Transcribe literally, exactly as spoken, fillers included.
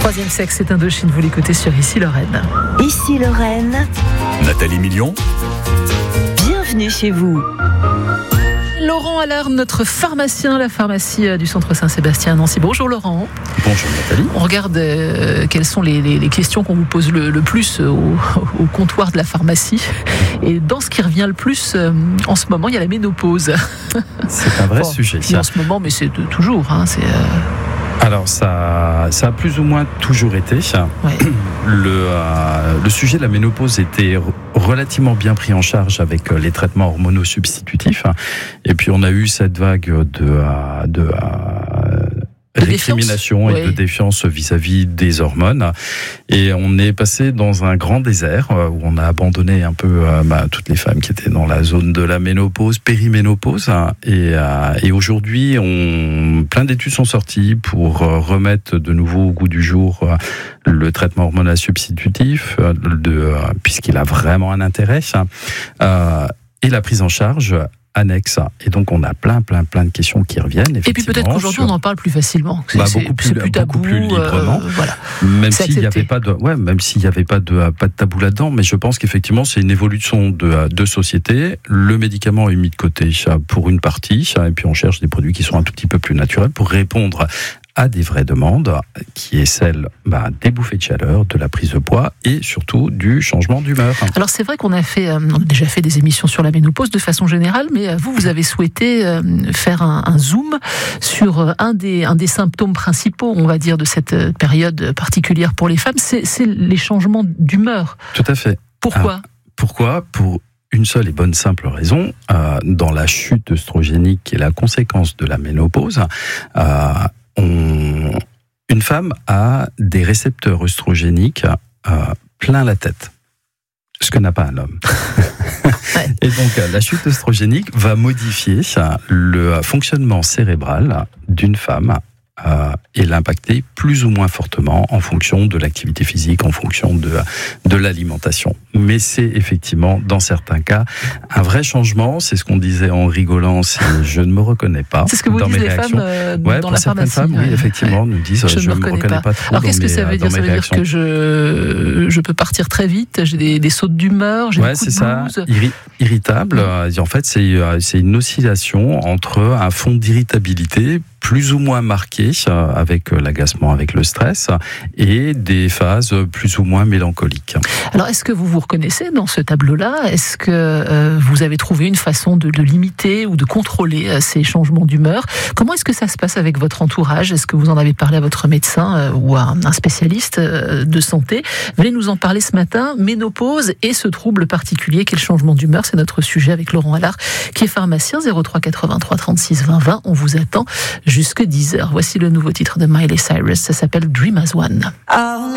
Troisième sexe, c'est Indochine, vous l'écoutez sur Ici Lorraine. Ici Lorraine. Nathalie Million. Bienvenue chez vous. Laurent Allard, notre pharmacien, la pharmacie du Centre Saint-Sébastien à Nancy. Bonjour Laurent. Bonjour Nathalie. On regarde euh, quelles sont les, les, les questions qu'on vous pose le, le plus au, au comptoir de la pharmacie. Et dans ce qui revient le plus euh, en ce moment, il y a la ménopause. C'est un vrai bon, sujet. Ça. En ce moment, mais c'est de, toujours. Hein, c'est, euh... Alors ça, ça a plus ou moins toujours été. Ouais. Le, euh, le sujet de la ménopause était relativement bien pris en charge avec les traitements hormonaux substitutifs. Et puis on a eu cette vague de, de, de De récrimination défiance. et Oui. de défiance vis-à-vis des hormones. Et on est passé dans un grand désert où on a abandonné un peu euh, bah, toutes les femmes qui étaient dans la zone de la ménopause, périménopause. Et, euh, et aujourd'hui, on, plein d'études sont sorties pour euh, remettre de nouveau au goût du jour euh, le traitement hormonal substitutif, euh, de, euh, puisqu'il a vraiment un intérêt, euh, et la prise en charge annexe. Et donc on a plein plein plein de questions qui reviennent. Et puis peut-être qu'aujourd'hui sur... on en parle plus facilement. C'est, bah, c'est, beaucoup plus, c'est plus tabou, beaucoup plus librement. Euh, voilà. Même C'est s'il n'y accepté. avait pas de, ouais, même s'il n'y avait pas de, pas de tabou là-dedans, mais je pense qu'effectivement c'est une évolution de, de société. Le médicament est mis de côté pour une partie, et puis on cherche des produits qui sont un tout petit peu plus naturels pour répondre à des vraies demandes, qui est celle bah, des bouffées de chaleur, de la prise de poids et surtout du changement d'humeur. Alors c'est vrai qu'on a fait, euh, on a déjà fait des émissions sur la ménopause de façon générale, mais euh, vous, vous avez souhaité euh, faire un, un zoom sur euh, un des, un des symptômes principaux, on va dire, de cette euh, période particulière pour les femmes, c'est, c'est les changements d'humeur. Tout à fait. Pourquoi ? Ah, pourquoi ? Pour une seule et bonne simple raison, euh, dans la chute œstrogénique qui est la conséquence de la ménopause, euh, On... une femme a des récepteurs œstrogéniques euh, plein la tête, ce que n'a pas un homme. Ouais. Et donc la chute œstrogénique va modifier le fonctionnement cérébral d'une femme euh, et l'impacter plus ou moins fortement en fonction de l'activité physique, en fonction de, de l'alimentation. Mais c'est effectivement, dans certains cas, un vrai changement. C'est ce qu'on disait en rigolant, si je ne me reconnais pas. C'est ce que vous dans disent mes les réactions. femmes euh, Ouais, dans pour la certaines pharmacie. femmes, oui, effectivement, nous disent je, je ne me reconnais, reconnais pas. pas trop. Alors qu'est-ce dans que mes, ça veut dire ? Ça veut réactions. dire que je, je peux partir très vite, j'ai des, des sautes d'humeur, j'ai ouais, des coups c'est de ça, blues. Irri- irritable. En fait, c'est, c'est une oscillation entre un fond d'irritabilité plus ou moins marqué avec l'agacement, avec le stress, et des phases plus ou moins mélancoliques. Alors, est-ce que vous vous reconnaissez dans ce tableau-là ? Est-ce que euh, vous avez trouvé une façon de, de limiter ou de contrôler euh, ces changements d'humeur ? Comment est-ce que ça se passe avec votre entourage ? Est-ce que vous en avez parlé à votre médecin euh, ou à un, un spécialiste euh, de santé ? Venez nous en parler ce matin. Ménopause et ce trouble particulier qu'est le changement d'humeur, c'est notre sujet avec Laurent Allard, qui est pharmacien. Zéro trois quatre-vingt-trois trente-six vingt vingt. On vous attend jusque dix heures. Voici le nouveau titre de Miley Cyrus. Ça s'appelle Dream as One.